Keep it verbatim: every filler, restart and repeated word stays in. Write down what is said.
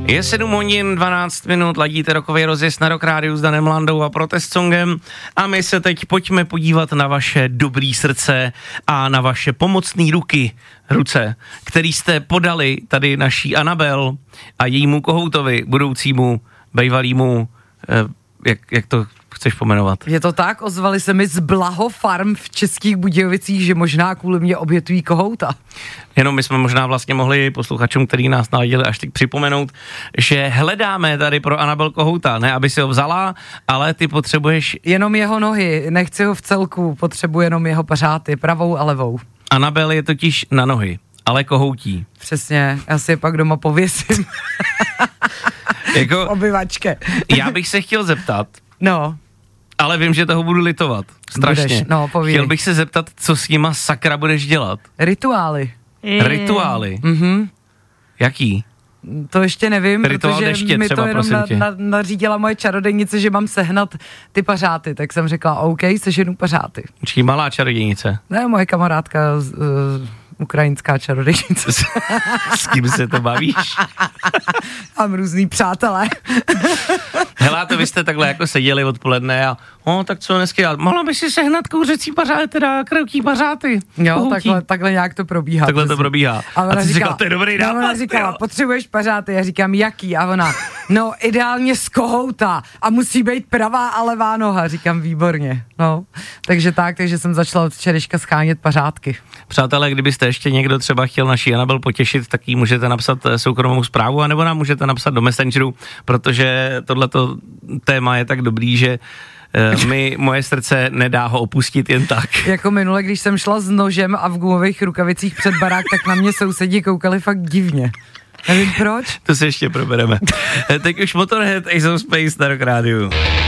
Je sedm hodin dvanáct minut, ladíte rokový rozjezd na Rock Rádiu s Danem Landou a Protest Songem a my se teď pojďme podívat na vaše dobrý srdce a na vaše pomocné ruky, ruce, který jste podali tady naší Anabel a jejímu kohoutovi, budoucímu, bývalýmu, eh, jak, jak to chceš pomenovat? Je to tak, ozvali se mi z Blaho Farm v Českých Budějovicích, že možná kvůli mě obětují kohouta. Jenom my jsme možná vlastně mohli posluchačům, který nás naladili, až teď připomenout, že hledáme tady pro Anabel kohouta, ne aby si ho vzala, ale ty potřebuješ... Jenom jeho nohy, nechci ho v celku, potřebuji jenom jeho pařáty, pravou a levou. Anabel je totiž na nohy, ale kohoutí. Přesně, já si je pak doma pověsím. Jako, v obyvačke. Já bych se chtěl zeptat, no. ale vím, že toho budu litovat. Strašně. Budeš, no, povídej. Chtěl bych se zeptat, co s nima sakra budeš dělat. Rituály. Rituály? Mhm. Jaký? To ještě nevím, Rituál protože deště mi třeba, to jenom na, na, nařídila moje čarodějnice, že mám sehnat ty pařáty, tak jsem řekla, OK, seženu pařáty. Počkej, malá čarodějnice. Ne, moje kamarádka, uh, ukrajinská čarodějnice. S kým se to bavíš? Mám různý přátelé. Hele, to vy jste takhle jako seděli odpoledne a o, tak co dneska dělat? Mohla by si sehnat kouřecí pařáty, teda krevký pařáty. Jo, takhle, takhle nějak to probíhá. Takhle to probíhá. A, a ty jsi říkala, to je dobrý nápad. Ona říkala, jo. Potřebuješ pařáty, já říkám, jaký? A ona, no ideálně z kohouta a musí být pravá a levá noha. Říkám, výborně. No, takže tak, takže jsem začala od včerejška schánět pařátky. Přátelé, kdybyste ještě někdo třeba chtěl naší Anabel potěšit, tak jí můžete napsat soukromou zprávu, anebo nám můžete napsat do Messengeru, protože tohleto téma je tak dobrý, že uh, mi moje srdce nedá ho opustit jen tak. Jako minule, když jsem šla s nožem a v gumových rukavicích před barák, tak na mě sousedi koukali fakt divně. Nevím proč. To se ještě probereme. Teď už Motorhead, Ace of Space na Rock Rádiu.